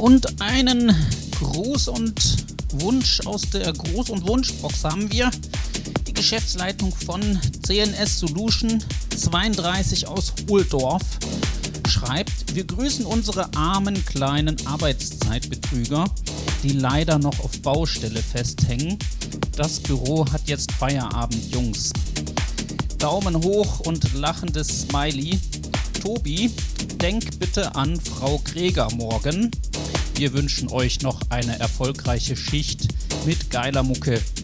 Und einen Gruß und Wunsch aus der Gruß- und Wunschbox haben wir. Die Geschäftsleitung von CNS Solution 32 aus Ohldorf schreibt: Wir grüßen unsere armen kleinen Arbeitszeitbetrüger, die leider noch auf Baustelle festhängen. Das Büro hat jetzt Feierabend, Jungs. Daumen hoch und lachendes Smiley. Tobi, denk bitte an Frau Kreger morgen. Wir wünschen euch noch eine erfolgreiche Schicht mit geiler Mucke.